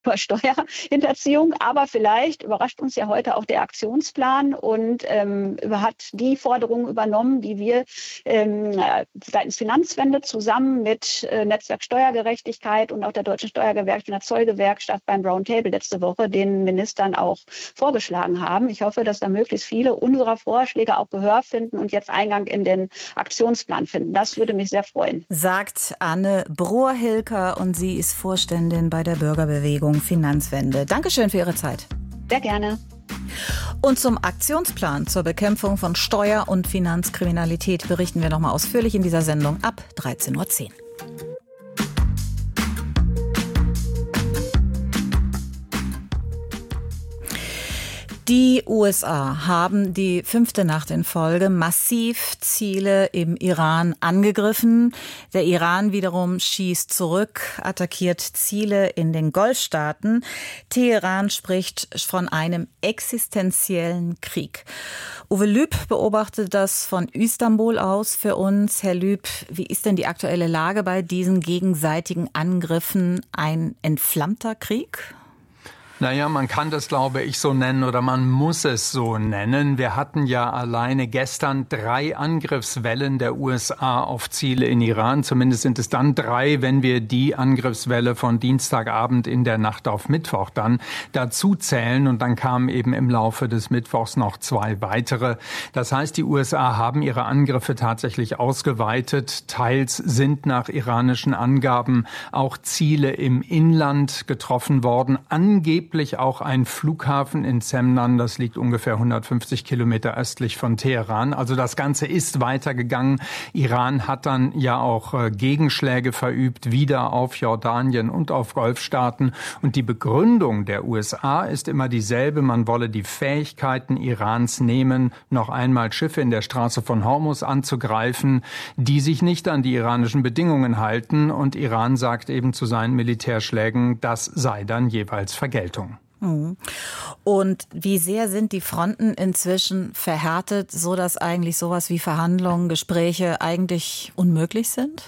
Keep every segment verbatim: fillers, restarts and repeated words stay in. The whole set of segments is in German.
über Steuerhinterziehung, aber vielleicht überrascht uns ja heute auch der Aktionsplan und ähm, hat die Forderungen übernommen, die wir ähm, seitens Finanzwende zusammen mit äh, Netzwerk Steuergerechtigkeit und auch der Deutschen Steuergewerkschaft und der Zollgewerkschaft beim Roundtable letzte Woche den Ministern auch vorgeschlagen haben. Ich hoffe, dass da möglichst viele unserer Vorschläge auch Gehör finden und jetzt Eingang in den Aktionsplan finden. Das würde mich sehr freuen. Sagt Anne Brohr-Hilker und sie ist Vorständin bei der Bürgerbewegung Finanzwende. Dankeschön für Ihre Zeit. Sehr gerne. Und zum Aktionsplan zur Bekämpfung von Steuer- und Finanzkriminalität berichten wir noch mal ausführlich in dieser Sendung ab dreizehn Uhr zehn. Die U S A haben die fünfte Nacht in Folge massiv Ziele im Iran angegriffen. Der Iran wiederum schießt zurück, attackiert Ziele in den Golfstaaten. Teheran spricht von einem existenziellen Krieg. Uwe Lüb beobachtet das von Istanbul aus für uns. Herr Lüb, wie ist denn die aktuelle Lage bei diesen gegenseitigen Angriffen? Ein entflammter Krieg? Naja, man kann das, glaube ich, so nennen oder man muss es so nennen. Wir hatten ja alleine gestern drei Angriffswellen der U S A auf Ziele in Iran. Zumindest sind es dann drei, wenn wir die Angriffswelle von Dienstagabend in der Nacht auf Mittwoch dann dazu zählen. Und dann kamen eben im Laufe des Mittwochs noch zwei weitere. Das heißt, die U S A haben ihre Angriffe tatsächlich ausgeweitet. Teils sind nach iranischen Angaben auch Ziele im Inland getroffen worden. Angeblich auch ein Flughafen in Semnan, das liegt ungefähr hundertfünfzig Kilometer östlich von Teheran. Also das Ganze ist weitergegangen. Iran hat dann ja auch äh, Gegenschläge verübt, wieder auf Jordanien und auf Golfstaaten. Und die Begründung der U S A ist immer dieselbe. Man wolle die Fähigkeiten Irans nehmen, noch einmal Schiffe in der Straße von Hormuz anzugreifen, die sich nicht an die iranischen Bedingungen halten. Und Iran sagt eben zu seinen Militärschlägen, das sei dann jeweils Vergeltung. Und wie sehr sind die Fronten inzwischen verhärtet, so dass eigentlich sowas wie Verhandlungen, Gespräche eigentlich unmöglich sind?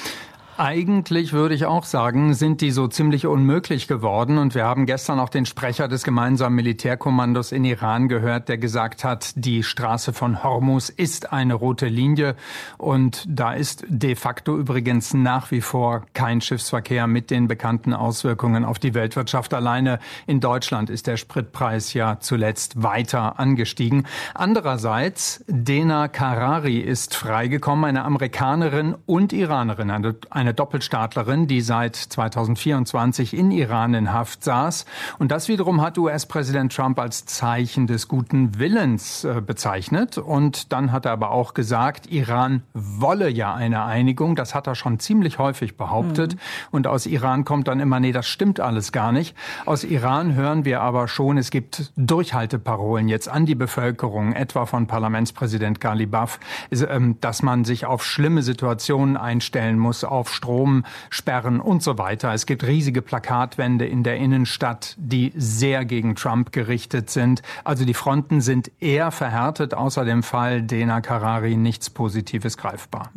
Eigentlich würde ich auch sagen, sind die so ziemlich unmöglich geworden. Und wir haben gestern auch den Sprecher des gemeinsamen Militärkommandos in Iran gehört, der gesagt hat, die Straße von Hormuz ist eine rote Linie. Und da ist de facto übrigens nach wie vor kein Schiffsverkehr mit den bekannten Auswirkungen auf die Weltwirtschaft. Alleine in Deutschland ist der Spritpreis ja zuletzt weiter angestiegen. Andererseits, Dena Karari ist freigekommen, eine Amerikanerin und Iranerin, eine, eine Eine Doppelstaatlerin, die seit zweitausendvierundzwanzig in Iran in Haft saß. Und das wiederum hat U S-Präsident Trump als Zeichen des guten Willens äh, bezeichnet. Und dann hat er aber auch gesagt, Iran wolle ja eine Einigung. Das hat er schon ziemlich häufig behauptet. Mhm. Und aus Iran kommt dann immer, nee, das stimmt alles gar nicht. Aus Iran hören wir aber schon, es gibt Durchhalteparolen jetzt an die Bevölkerung, etwa von Parlamentspräsident Ghalibaf, dass man sich auf schlimme Situationen einstellen muss, auf Stromsperren und so weiter. Es gibt riesige Plakatwände in der Innenstadt, die sehr gegen Trump gerichtet sind. Also die Fronten sind eher verhärtet. Außer dem Fall Dena Karari nichts Positives greifbar.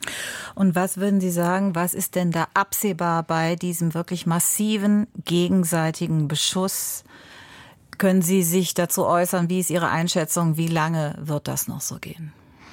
Und was würden Sie sagen, was ist denn da absehbar bei diesem wirklich massiven gegenseitigen Beschuss? Können Sie sich dazu äußern? Wie ist Ihre Einschätzung? Wie lange wird das noch so gehen?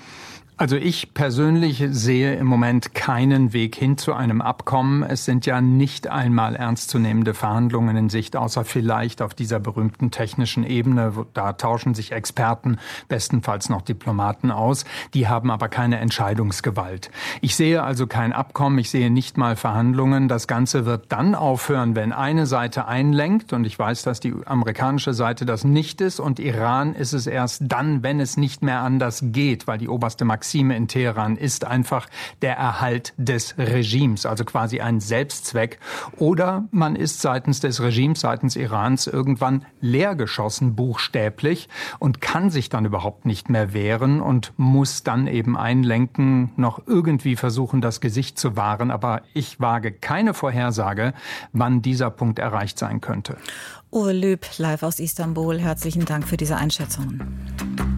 Also ich persönlich sehe im Moment keinen Weg hin zu einem Abkommen. Es sind ja nicht einmal ernstzunehmende Verhandlungen in Sicht, außer vielleicht auf dieser berühmten technischen Ebene. Da tauschen sich Experten, bestenfalls noch Diplomaten aus. Die haben aber keine Entscheidungsgewalt. Ich sehe also kein Abkommen, ich sehe nicht mal Verhandlungen. Das Ganze wird dann aufhören, wenn eine Seite einlenkt. Und ich weiß, dass die amerikanische Seite das nicht ist. Und Iran ist es erst dann, wenn es nicht mehr anders geht, weil die oberste Maxime in Teheran ist einfach der Erhalt des Regimes, also quasi ein Selbstzweck. Oder man ist seitens des Regimes, seitens Irans irgendwann leergeschossen, buchstäblich, und kann sich dann überhaupt nicht mehr wehren und muss dann eben einlenken, noch irgendwie versuchen, das Gesicht zu wahren. Aber ich wage keine Vorhersage, wann dieser Punkt erreicht sein könnte. Uwe Lüb, live aus Istanbul. Herzlichen Dank für diese Einschätzungen.